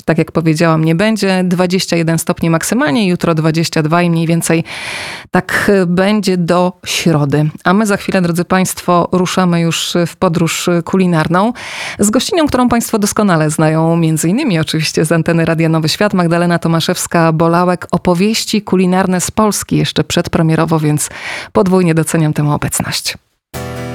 tak jak powiedziałam, nie będzie. 21 stopni maksymalnie, jutro 22 i mniej więcej tak będzie do środy. A my za chwilę, drodzy Państwo, ruszamy już w podróż kulinarną z gościnią, którą Państwo doskonale znają, między innymi oczywiście z anteny Radia Nowy Świat, Magdalena Tomaszewska-Bolałek. Opowieści kulinarne z Polski jeszcze przedpremierowo, więc podwójnie doceniam tę obecność.